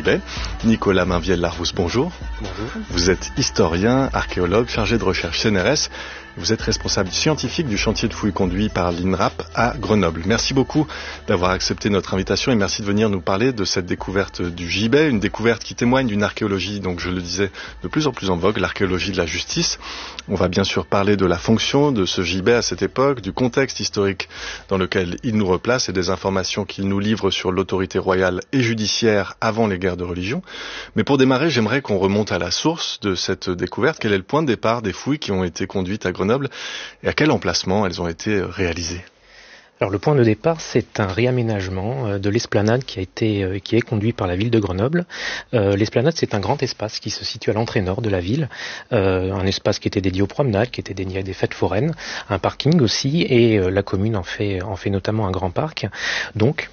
gibet. Nicolas Mainvielle-Larousse, bonjour. Bonjour. Vous êtes historien, archéologue, chargé de recherche CNRS. Vous êtes responsable scientifique du chantier de fouilles conduit par l'INRAP à Grenoble. Merci beaucoup d'avoir accepté notre invitation et merci de venir nous parler de cette découverte du gibet, une découverte qui témoigne d'une archéologie, donc je le disais, de plus en plus en vogue, l'archéologie de la justice. On va bien sûr parler de la fonction de ce gibet à cette époque, du contexte historique dans lequel il nous replace et des informations qu'il nous livre sur l'autorité royale et judiciaire avant les guerres de religion. Mais pour démarrer, j'aimerais qu'on remonte à la source de cette découverte. Quel est le point de départ des fouilles qui ont été conduites à Grenoble et à quel emplacement elles ont été réalisées? Alors le point de départ, c'est un réaménagement de l'esplanade qui est conduit par la ville de Grenoble. L'esplanade, c'est un grand espace qui se situe à l'entrée nord de la ville, un espace qui était dédié aux promenades, qui était dédié à des fêtes foraines, un parking aussi, et la commune en fait notamment un grand parc. Donc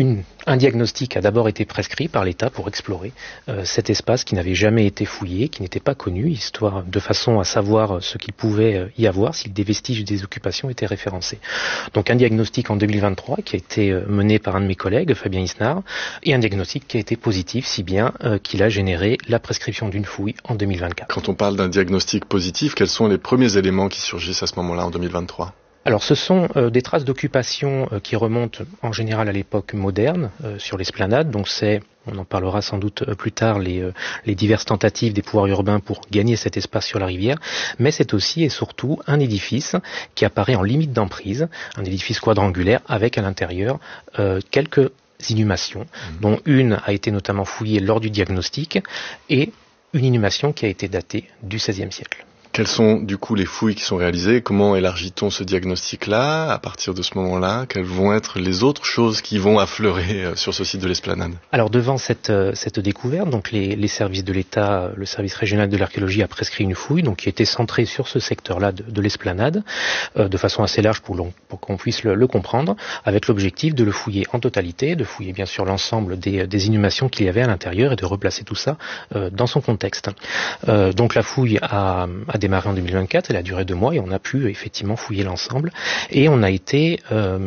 un diagnostic a d'abord été prescrit par l'État pour explorer cet espace qui n'avait jamais été fouillé, qui n'était pas connu, de façon à savoir ce qu'il pouvait y avoir, si des vestiges des occupations étaient référencés. Donc un diagnostic en 2023 qui a été mené par un de mes collègues, Fabien Isnard, et un diagnostic qui a été positif, si bien qu'il a généré la prescription d'une fouille en 2024. Quand on parle d'un diagnostic positif, quels sont les premiers éléments qui surgissent à ce moment-là en 2023 ? Alors ce sont des traces d'occupation qui remontent en général à l'époque moderne sur l'esplanade, donc on en parlera sans doute plus tard, les diverses tentatives des pouvoirs urbains pour gagner cet espace sur la rivière, mais c'est aussi et surtout un édifice qui apparaît en limite d'emprise, un édifice quadrangulaire avec à l'intérieur quelques inhumations, dont une a été notamment fouillée lors du diagnostic et une inhumation qui a été datée du XVIe siècle. Quelles sont du coup les fouilles qui sont réalisées? Comment élargit-on ce diagnostic-là à partir de ce moment-là? Quelles vont être les autres choses qui vont affleurer sur ce site de l'esplanade? Alors devant cette découverte, donc les services de l'État, le service régional de l'archéologie a prescrit une fouille, donc qui était centrée sur ce secteur-là de l'esplanade, de façon assez large pour qu'on puisse le comprendre, avec l'objectif de le fouiller en totalité, de fouiller bien sûr l'ensemble des inhumations qu'il y avait à l'intérieur et de replacer tout ça dans son contexte. Donc la fouille a démarré en 2024, elle a duré 2 mois et on a pu effectivement fouiller l'ensemble et on a été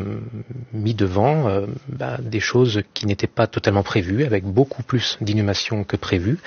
mis devant des choses qui n'étaient pas totalement prévues, avec beaucoup plus d'inhumations que prévu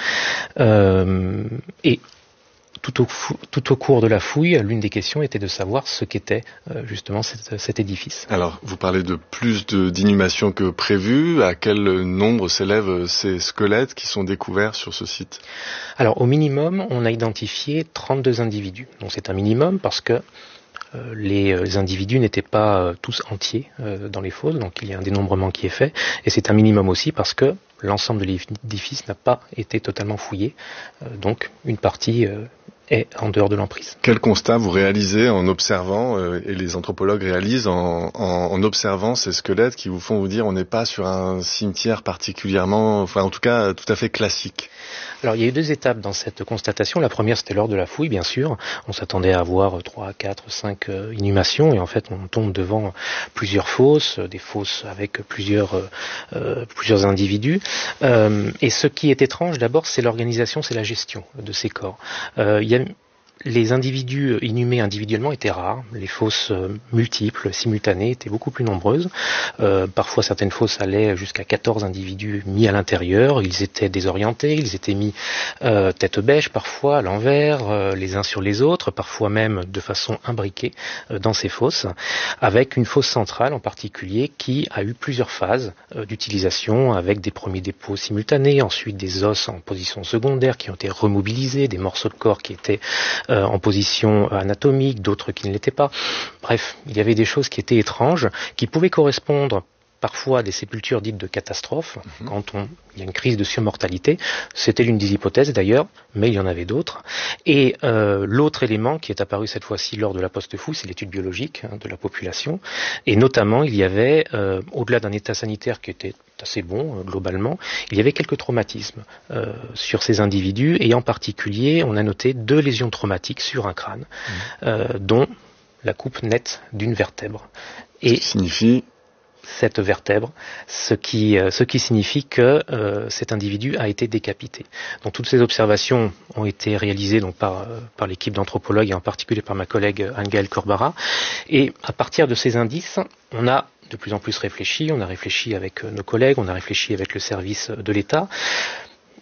et tout au cours de la fouille, l'une des questions était de savoir ce qu'était justement cet édifice. Alors, vous parlez de plus d'inhumations que prévu. À quel nombre s'élèvent ces squelettes qui sont découverts sur ce site? Alors, au minimum, on a identifié 32 individus. Donc c'est un minimum parce que les individus n'étaient pas tous entiers dans les fosses, donc il y a un dénombrement qui est fait, et c'est un minimum aussi parce que l'ensemble de l'édifice n'a pas été totalement fouillé, donc une partie est en dehors de l'emprise. Quel constat vous réalisez en observant, et les anthropologues réalisent en observant ces squelettes qui vous font vous dire on n'est pas sur un cimetière particulièrement, enfin en tout cas tout à fait classique? Alors il y a eu 2 étapes dans cette constatation. La première, c'était lors de la fouille, bien sûr. On s'attendait à avoir 3, 4, 5 inhumations et en fait on tombe devant plusieurs fosses, des fosses avec plusieurs individus. Et ce qui est étrange d'abord, c'est l'organisation, c'est la gestion de ces corps. Les individus inhumés individuellement étaient rares, les fosses multiples, simultanées, étaient beaucoup plus nombreuses. Parfois certaines fosses allaient jusqu'à 14 individus mis à l'intérieur, ils étaient désorientés, ils étaient mis tête bêche parfois, à l'envers, les uns sur les autres, parfois même de façon imbriquée dans ces fosses, avec une fosse centrale en particulier qui a eu plusieurs phases d'utilisation, avec des premiers dépôts simultanés, ensuite des os en position secondaire qui ont été remobilisés, des morceaux de corps qui étaient en position anatomique, d'autres qui ne l'étaient pas. Bref, il y avait des choses qui étaient étranges, qui pouvaient correspondre parfois à des sépultures dites de catastrophes, quand il y a une crise de surmortalité. C'était l'une des hypothèses d'ailleurs, mais il y en avait d'autres. Et l'autre élément qui est apparu cette fois-ci lors de la post-fouille, c'est l'étude biologique de la population. Et notamment, il y avait, au-delà d'un état sanitaire qui était assez bon globalement, il y avait quelques traumatismes sur ces individus, et en particulier, on a noté 2 lésions traumatiques sur un crâne, dont la coupe nette d'une vertèbre. Et ce qui signifie cette vertèbre, ce qui signifie que cet individu a été décapité. Donc toutes ces observations ont été réalisées donc par l'équipe d'anthropologues et en particulier par ma collègue Anne-Gaëlle Corbara. Et à partir de ces indices, on a de plus en plus réfléchi, on a réfléchi avec nos collègues, on a réfléchi avec le service de l'État.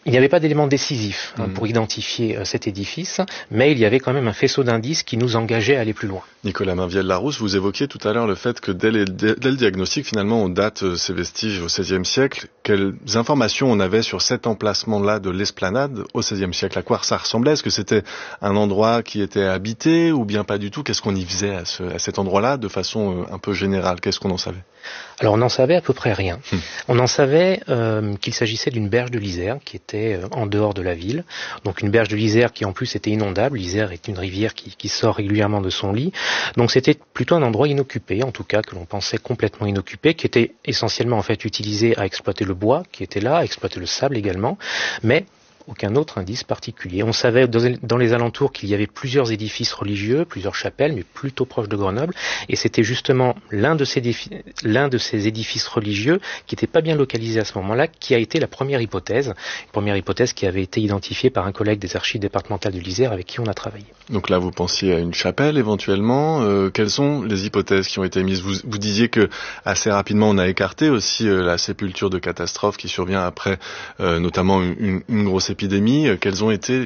Il n'y avait pas d'élément décisif pour identifier cet édifice, mais il y avait quand même un faisceau d'indices qui nous engageait à aller plus loin. Nicolas Mainvielle-Larousse, vous évoquiez tout à l'heure le fait que dès le diagnostic, finalement, on date ces vestiges au XVIe siècle. Quelles informations on avait sur cet emplacement-là de l'esplanade au XVIe siècle? À quoi ça ressemblait? Est-ce que c'était un endroit qui était habité ou bien pas du tout? Qu'est-ce qu'on y faisait à cet endroit-là de façon un peu générale? Qu'est-ce qu'on en savait? Alors on n'en savait à peu près rien. On en savait qu'il s'agissait d'une berge de l'Isère qui était en dehors de la ville. Donc une berge de l'Isère qui en plus était inondable. L'Isère est une rivière qui sort régulièrement de son lit. Donc c'était plutôt un endroit inoccupé, en tout cas que l'on pensait complètement inoccupé, qui était essentiellement en fait utilisé à exploiter le bois qui était là, à exploiter le sable également, mais aucun autre indice particulier. On savait dans les alentours qu'il y avait plusieurs édifices religieux, plusieurs chapelles, mais plutôt proches de Grenoble, et c'était justement l'un de ces édifices religieux qui n'était pas bien localisé à ce moment-là, qui a été la première hypothèse qui avait été identifiée par un collègue des archives départementales de l'Isère avec qui on a travaillé. Donc là, vous pensiez à une chapelle éventuellement. Quelles sont les hypothèses qui ont été émises? Vous disiez que assez rapidement, on a écarté aussi la sépulture de catastrophe qui survient après, notamment une grosse épidémie. Quelles ont été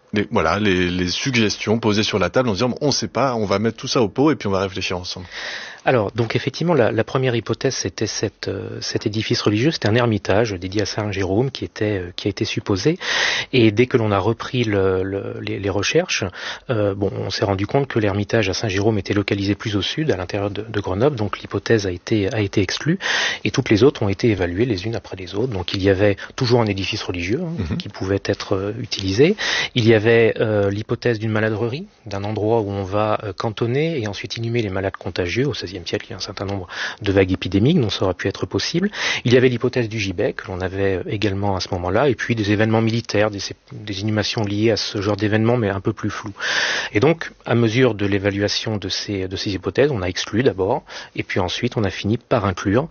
les suggestions posées sur la table en disant on ne sait pas, on va mettre tout ça au pot et puis on va réfléchir ensemble? Alors, donc effectivement, la première hypothèse, c'était cet édifice religieux, c'était un ermitage dédié à Saint Jérôme qui a été supposé. Et dès que l'on a repris les recherches, on s'est rendu compte que l'ermitage à Saint Jérôme était localisé plus au sud, à l'intérieur de Grenoble. Donc l'hypothèse a été exclue et toutes les autres ont été évaluées les unes après les autres. Donc il y avait toujours un édifice religieux qui pouvait être utilisé. Il y avait l'hypothèse d'une maladrerie, d'un endroit où on va cantonner et ensuite inhumer les malades contagieux. Au XVIe siècle, il y a un certain nombre de vagues épidémiques dont ça aurait pu être possible. Il y avait l'hypothèse du gibet que l'on avait également à ce moment-là, et puis des événements militaires, des inhumations liées à ce genre d'événements, mais un peu plus flous. Et donc, à mesure de l'évaluation de ces hypothèses, on a exclu d'abord, et puis ensuite on a fini par inclure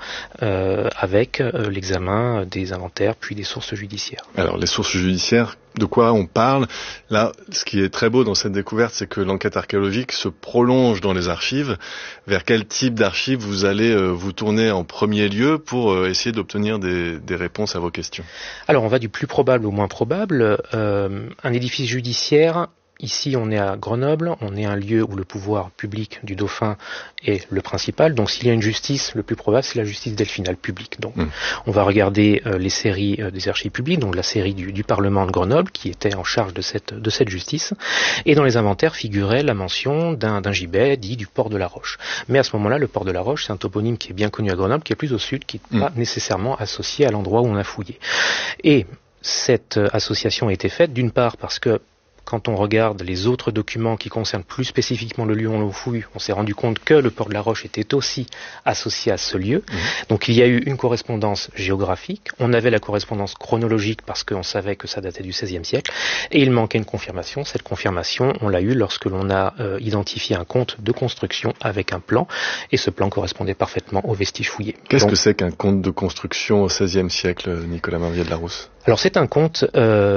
avec l'examen des inventaires, puis des sources judiciaires. Alors, les sources judiciaires, de quoi on parle? Là, ce qui est très beau dans cette découverte, c'est que l'enquête archéologique se prolonge dans les archives. Vers quel type d'archives vous allez vous tourner en premier lieu pour essayer d'obtenir des réponses à vos questions? Alors, on va du plus probable au moins probable. Un édifice judiciaire, ici on est à Grenoble, on est un lieu où le pouvoir public du Dauphin est le principal. Donc s'il y a une justice, le plus probable c'est la justice delphinale publique. Donc on va regarder les séries des archives publiques, donc la série du Parlement de Grenoble qui était en charge de cette justice. Et dans les inventaires figurait la mention d'un gibet dit du port de la Roche. Mais à ce moment-là, le port de la Roche, c'est un toponyme qui est bien connu à Grenoble, qui est plus au sud, qui n'est pas nécessairement associé à l'endroit où on a fouillé. Et cette association a été faite d'une part parce que quand on regarde les autres documents qui concernent plus spécifiquement le lieu où on fouille, on s'est rendu compte que le port de la Roche était aussi associé à ce lieu. Donc il y a eu une correspondance géographique, on avait la correspondance chronologique parce qu'on savait que ça datait du XVIe siècle, et il manquait une confirmation. Cette confirmation, on l'a eue lorsque l'on a identifié un compte de construction avec un plan, et ce plan correspondait parfaitement aux vestiges fouillés. Qu'est-ce que c'est qu'un compte de construction au XVIe siècle, Nicolas Mainvielle-Larousse? Alors c'est un compte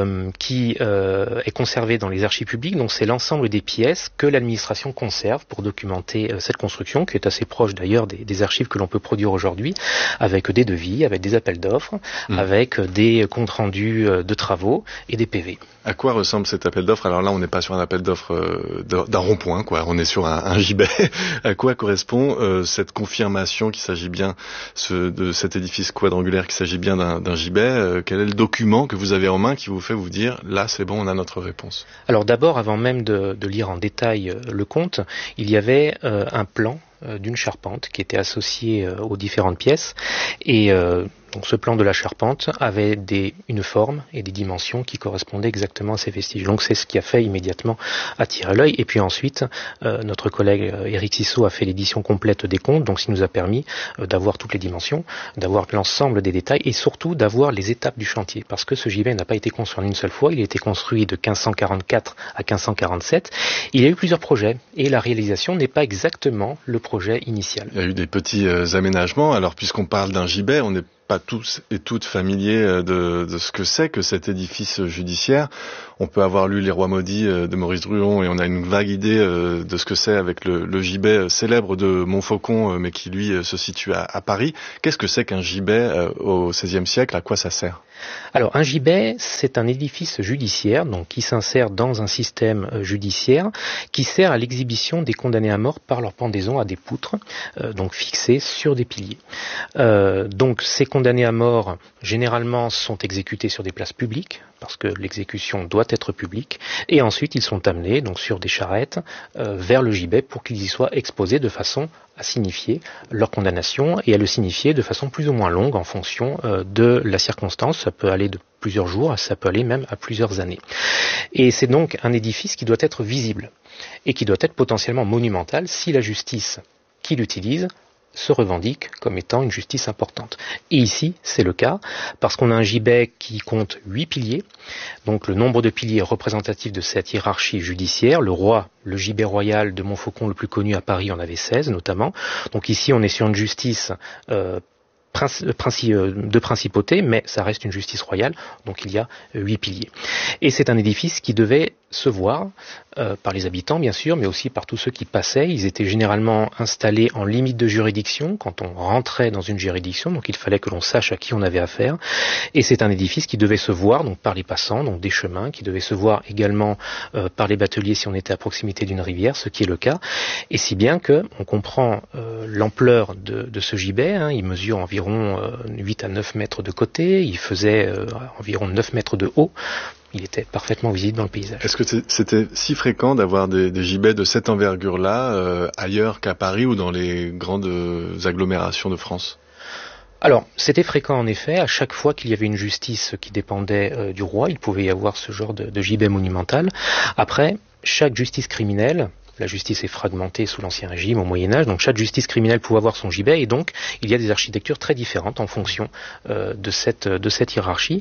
qui est conservé dans les archives publiques, donc c'est l'ensemble des pièces que l'administration conserve pour documenter cette construction, qui est assez proche d'ailleurs des archives que l'on peut produire aujourd'hui, avec des devis, avec des appels d'offres, avec des comptes rendus de travaux et des PV. À quoi ressemble cet appel d'offres? Alors là, on n'est pas sur un appel d'offres d'un rond-point, quoi. On est sur un gibet. À quoi correspond cette confirmation qu'il s'agit bien de cet édifice quadrangulaire, qu'il s'agit bien d'un gibet? Quel est le document que vous avez en main qui vous fait vous dire là, c'est bon, on a notre réponse? Alors d'abord, avant même de lire en détail le compte, il y avait un plan d'une charpente qui était associée aux différentes pièces, et donc ce plan de la charpente avait une forme et des dimensions qui correspondaient exactement à ces vestiges. Donc c'est ce qui a fait immédiatement attirer l'œil. Et puis ensuite, notre collègue Éric Sissot a fait l'édition complète des comptes, donc ce qui nous a permis d'avoir toutes les dimensions, d'avoir l'ensemble des détails et surtout d'avoir les étapes du chantier. Parce que ce gibet n'a pas été construit en une seule fois, il a été construit de 1544 à 1547. Il y a eu plusieurs projets et la réalisation n'est pas exactement le projet initial. Il y a eu des petits aménagements. Alors puisqu'on parle d'un gibet, on n'est pas tous et toutes familiers de ce que c'est que cet édifice judiciaire. On peut avoir lu Les Rois maudits de Maurice Druon et on a une vague idée de ce que c'est avec le gibet célèbre de Montfaucon, mais qui lui se situe à Paris. Qu'est-ce que c'est qu'un gibet au XVIe siècle? À quoi ça sert? Alors, un gibet, c'est un édifice judiciaire, donc qui s'insère dans un système judiciaire, qui sert à l'exhibition des condamnés à mort par leur pendaison à des poutres, donc fixées sur des piliers. Donc, ces condamnés à mort, généralement, sont exécutés sur des places publiques, parce que l'exécution doit être publique, et ensuite ils sont amenés, donc sur des charrettes, vers le gibet pour qu'ils y soient exposés de façon à signifier leur condamnation et à le signifier de façon plus ou moins longue en fonction de la circonstance. Ça peut aller de plusieurs jours, ça peut aller même à plusieurs années. Et c'est donc un édifice qui doit être visible et qui doit être potentiellement monumental si la justice qui l'utilise se revendique comme étant une justice importante. Et ici, c'est le cas, parce qu'on a un gibet qui compte 8 piliers, donc le nombre de piliers représentatifs de cette hiérarchie judiciaire. Le roi, le gibet royal de Montfaucon, le plus connu à Paris, en avait 16 notamment. Donc ici, on est sur une justice de principauté, mais ça reste une justice royale, donc il y a 8 piliers. Et c'est un édifice qui devait se voir par les habitants, bien sûr, mais aussi par tous ceux qui passaient. Ils étaient généralement installés en limite de juridiction quand on rentrait dans une juridiction, donc il fallait que l'on sache à qui on avait affaire. Et c'est un édifice qui devait se voir donc par les passants, donc des chemins, qui devait se voir également par les bateliers si on était à proximité d'une rivière, ce qui est le cas. Et si bien que on comprend l'ampleur de ce gibet, hein. Il mesure environ 8 à 9 mètres de côté, il faisait environ 9 mètres de haut. Il était parfaitement visible dans le paysage. Est-ce que c'était si fréquent d'avoir des gibets de cette envergure-là ailleurs qu'à Paris ou dans les grandes agglomérations de France ? Alors, c'était fréquent en effet. À chaque fois qu'il y avait une justice qui dépendait du roi, il pouvait y avoir ce genre de gibet monumental. Après, chaque justice criminelle, la justice est fragmentée sous l'Ancien Régime, au Moyen-Âge, donc chaque justice criminelle pouvait avoir son gibet, et donc il y a des architectures très différentes en fonction de cette hiérarchie.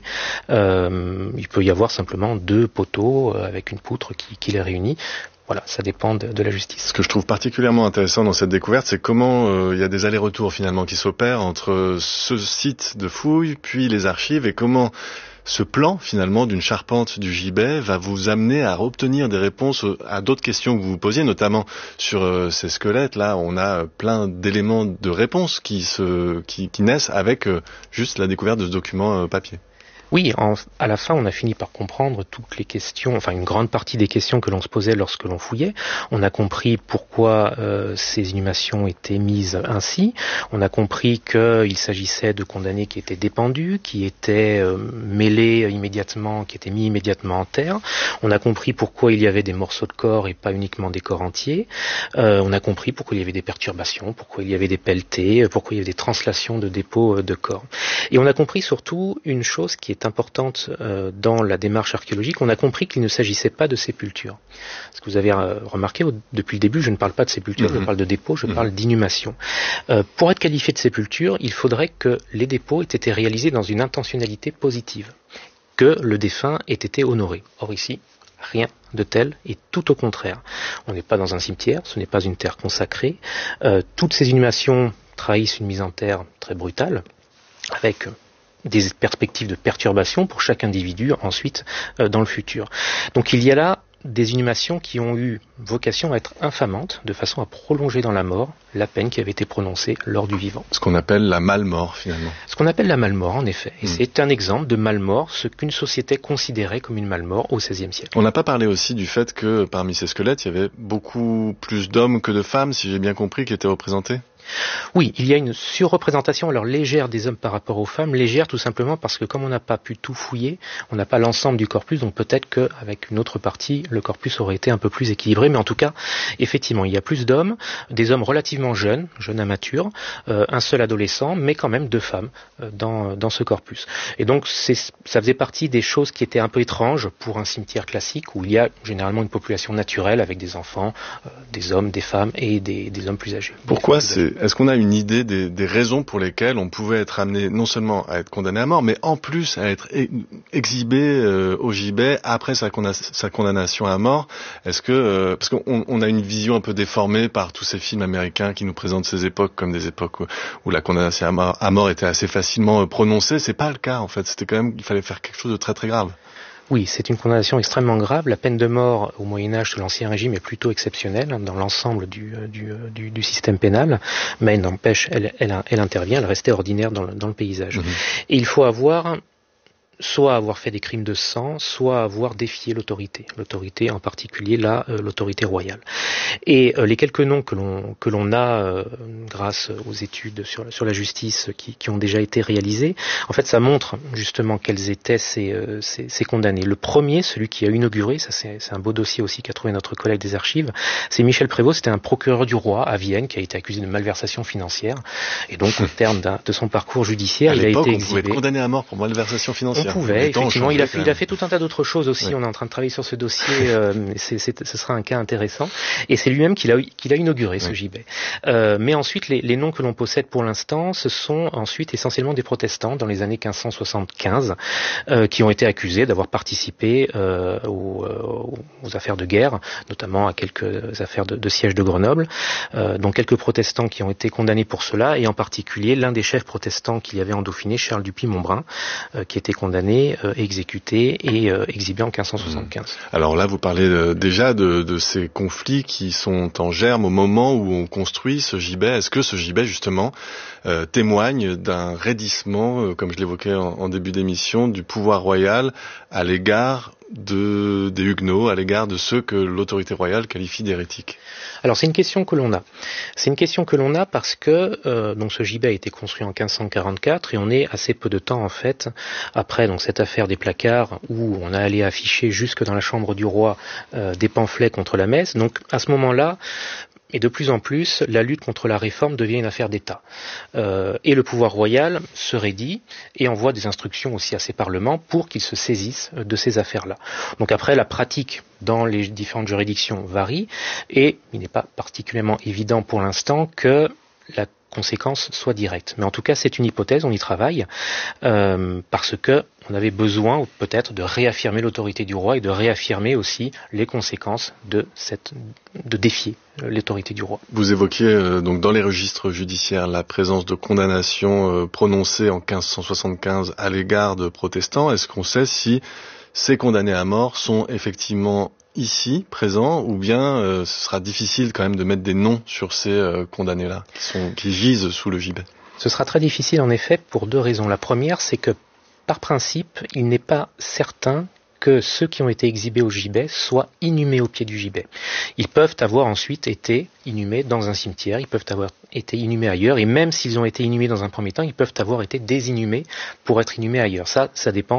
Il peut y avoir simplement 2 poteaux avec une poutre qui les réunit. Voilà, ça dépend de la justice. Ce que je trouve particulièrement intéressant dans cette découverte, c'est comment il y a des allers-retours finalement qui s'opèrent entre ce site de fouilles, puis les archives, et comment ce plan, finalement, d'une charpente du gibet va vous amener à obtenir des réponses à d'autres questions que vous vous posiez, notamment sur ces squelettes. Là, on a plein d'éléments de réponses qui naissent avec juste la découverte de ce document papier. Oui, à la fin, on a fini par comprendre toutes les questions, enfin une grande partie des questions que l'on se posait lorsque l'on fouillait. On a compris pourquoi ces inhumations étaient mises ainsi. On a compris qu'il s'agissait de condamnés qui étaient dépendus, qui étaient mêlés immédiatement, qui étaient mis immédiatement en terre. On a compris pourquoi il y avait des morceaux de corps et pas uniquement des corps entiers. On a compris pourquoi il y avait des perturbations, pourquoi il y avait des pelletés, pourquoi il y avait des translations de dépôts de corps. Et on a compris surtout une chose qui est importante dans la démarche archéologique. On a compris qu'il ne s'agissait pas de sépultures. Ce que vous avez remarqué depuis le début, je ne parle pas de sépulture, je parle de dépôt, je parle d'inhumation. Pour être qualifié de sépulture, il faudrait que les dépôts aient été réalisés dans une intentionnalité positive, que le défunt ait été honoré. Or ici, rien de tel, et tout au contraire. On n'est pas dans un cimetière, ce n'est pas une terre consacrée. Toutes ces inhumations trahissent une mise en terre très brutale, avec des perspectives de perturbation pour chaque individu ensuite dans le futur. Donc il y a là des inhumations qui ont eu vocation à être infamantes, de façon à prolonger dans la mort la peine qui avait été prononcée lors du vivant. Ce qu'on appelle la malmort, finalement. Ce qu'on appelle la malmort, en effet. Et c'est un exemple de malmort, ce qu'une société considérait comme une malmort au XVIe siècle. On n'a pas parlé aussi du fait que parmi ces squelettes, il y avait beaucoup plus d'hommes que de femmes, si j'ai bien compris, qui étaient représentés. Oui, il y a une surreprésentation, alors légère des hommes par rapport aux femmes, légère tout simplement parce que comme on n'a pas pu tout fouiller, on n'a pas l'ensemble du corpus, donc peut-être qu'avec une autre partie, le corpus aurait été un peu plus équilibré, mais en tout cas, effectivement, il y a plus d'hommes, des hommes relativement jeunes à mature, un seul adolescent, mais quand même 2 femmes dans ce corpus. Et donc, ça faisait partie des choses qui étaient un peu étranges pour un cimetière classique, où il y a généralement une population naturelle avec des enfants, des hommes, des femmes et des hommes plus âgés. Pourquoi est-ce qu'on a une idée des raisons pour lesquelles on pouvait être amené non seulement à être condamné à mort, mais en plus à être exhibé au gibet après sa condamnation à mort? Est-ce que parce qu'on a une vision un peu déformée par tous ces films américains qui nous présentent ces époques comme des époques où la condamnation à mort était assez facilement prononcée. C'est pas le cas en fait. C'était quand même, il fallait faire quelque chose de très très grave. Oui, c'est une condamnation extrêmement grave. La peine de mort au Moyen-Âge sous l'Ancien Régime est plutôt exceptionnelle dans l'ensemble du système pénal, mais n'empêche, elle intervient, elle restait ordinaire dans le paysage. Et il faut avoir soit avoir fait des crimes de sang, soit avoir défié l'autorité en particulier l'autorité royale. Et les quelques noms que l'on a grâce aux études sur la justice qui ont déjà été réalisées, en fait ça montre justement quels étaient ces condamnés. Le premier, celui qui a inauguré, ça c'est un beau dossier aussi qu'a trouvé notre collègue des archives, c'est Michel Prévost, c'était un procureur du roi à Vienne qui a été accusé de malversation financière, et donc au terme de son parcours judiciaire, il a été exilé. On pouvait être condamné à mort pour malversation financière. On pouvait, effectivement, il a fait tout un tas d'autres choses aussi. Oui. On est en train de travailler sur ce dossier. Ce sera un cas intéressant. Et c'est lui-même qui l'a inauguré, ce gibet. Mais ensuite, les noms que l'on possède pour l'instant, ce sont ensuite essentiellement des protestants dans les années 1575, qui ont été accusés d'avoir participé aux affaires de guerre, notamment à quelques affaires de siège de Grenoble. Donc quelques protestants qui ont été condamnés pour cela, et en particulier l'un des chefs protestants qu'il y avait en Dauphiné, Charles Dupuy-Montbrun, qui était condamné, exécuté et exhibé en 1575. Alors là, vous parlez déjà de ces conflits qui sont en germe au moment où on construit ce gibet. Est-ce que ce gibet, justement, témoigne d'un raidissement, comme je l'évoquais en début d'émission, du pouvoir royal à l'égard des Huguenots, à l'égard de ceux que l'autorité royale qualifie d'hérétiques? Alors c'est une question que l'on a. C'est une question que l'on a parce que donc ce gibet a été construit en 1544 et on est assez peu de temps en fait après donc cette affaire des placards où on a allé afficher jusque dans la chambre du roi des pamphlets contre la messe. Donc à ce moment-là, et de plus en plus, la lutte contre la réforme devient une affaire d'État. Et le pouvoir royal se raidit et envoie des instructions aussi à ses parlements pour qu'ils se saisissent de ces affaires-là. Donc après, la pratique dans les différentes juridictions varie et il n'est pas particulièrement évident pour l'instant que la conséquence soit directe. Mais en tout cas, c'est une hypothèse, on y travaille, parce que on avait besoin peut-être de réaffirmer l'autorité du roi et de réaffirmer aussi les conséquences de défier l'autorité du roi. Vous évoquiez donc dans les registres judiciaires la présence de condamnations prononcées en 1575 à l'égard de protestants. Est-ce qu'on sait si ces condamnés à mort sont effectivement ici, présents, ou bien ce sera difficile quand même de mettre des noms sur ces condamnés-là qui gisent sous le gibet? Ce sera très difficile en effet pour deux raisons. La première, c'est que par principe, il n'est pas certain que ceux qui ont été exhibés au gibet soient inhumés au pied du gibet. Ils peuvent avoir ensuite été inhumés dans un cimetière, ils peuvent avoir été inhumés ailleurs, et même s'ils ont été inhumés dans un premier temps, ils peuvent avoir été désinhumés pour être inhumés ailleurs. Ça dépend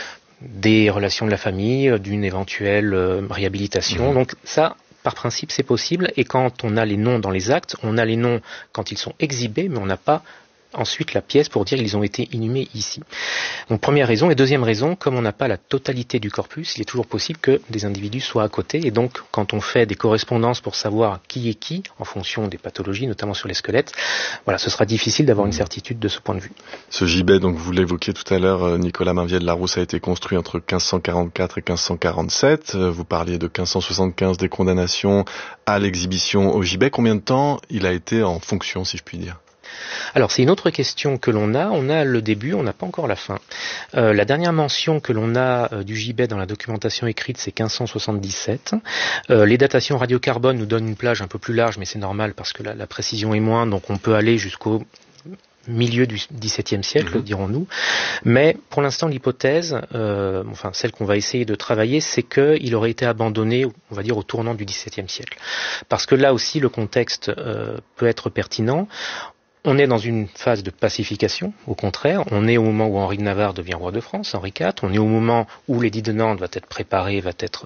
des relations de la famille, d'une éventuelle réhabilitation. Donc ça, par principe, c'est possible. Et quand on a les noms dans les actes, on a les noms quand ils sont exhibés, mais on n'a pas ensuite la pièce pour dire qu'ils ont été inhumés ici. Donc première raison. Et deuxième raison, comme on n'a pas la totalité du corpus, il est toujours possible que des individus soient à côté. Et donc quand on fait des correspondances pour savoir qui est qui, en fonction des pathologies, notamment sur les squelettes, voilà, ce sera difficile d'avoir une certitude de ce point de vue. Ce gibet, donc vous l'évoquiez tout à l'heure, Nicolas Mainvier de Larousse, a été construit entre 1544 et 1547. Vous parliez de 1575 des condamnations à l'exhibition au gibet. Combien de temps il a été en fonction, si je puis dire? Alors c'est une autre question que l'on a. On a le début, on n'a pas encore la fin. La dernière mention que l'on a du gibet dans la documentation écrite, c'est 1577. Les datations radiocarbone nous donnent une plage un peu plus large, mais c'est normal parce que la précision est moindre, donc on peut aller jusqu'au milieu du XVIIe siècle, dirons-nous. Mais pour l'instant, l'hypothèse, celle qu'on va essayer de travailler, c'est qu'il aurait été abandonné, on va dire, au tournant du XVIIe siècle. Parce que là aussi, le contexte peut être pertinent. On est dans une phase de pacification, au contraire. On est au moment où Henri de Navarre devient roi de France, Henri IV. On est au moment où l'édit de Nantes va être préparé, va être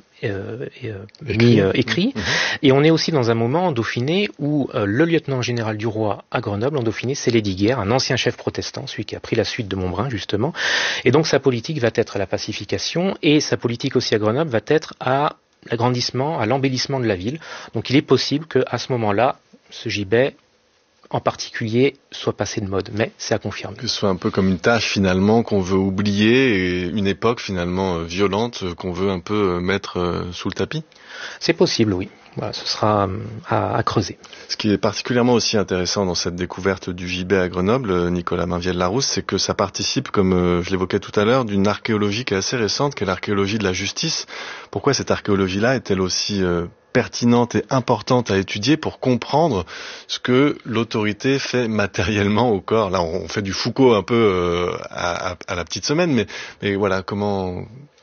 écrit. Et on est aussi dans un moment en Dauphiné où le lieutenant général du roi à Grenoble, en Dauphiné, c'est Lesdiguières, un ancien chef protestant, celui qui a pris la suite de Montbrun, justement. Et donc sa politique va être à la pacification, et sa politique aussi à Grenoble va être à l'agrandissement, à l'embellissement de la ville. Donc il est possible qu'à ce moment-là, ce gibet en particulier soit passé de mode, mais c'est à confirmer. Que ce soit un peu comme une tâche finalement qu'on veut oublier et une époque finalement violente qu'on veut un peu mettre sous le tapis? C'est possible, oui. Voilà, ce sera à creuser. Ce qui est particulièrement aussi intéressant dans cette découverte du gibet à Grenoble, Nicolas Mainvielle-Larousse, c'est que ça participe, comme je l'évoquais tout à l'heure, d'une archéologie qui est assez récente, qui est l'archéologie de la justice. Pourquoi cette archéologie-là est-elle aussi pertinente et importante à étudier pour comprendre ce que l'autorité fait matériellement au corps? Là, on fait du Foucault un peu à la petite semaine, mais voilà, comment